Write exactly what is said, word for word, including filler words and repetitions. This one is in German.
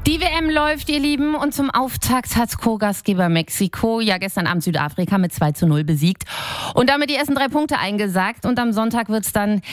Die W M läuft, ihr Lieben, und zum Auftakt hat Co-Gastgeber Mexiko ja gestern Abend Südafrika mit zwei zu null besiegt und damit die ersten drei Punkte eingesackt. Und am Sonntag wird es dann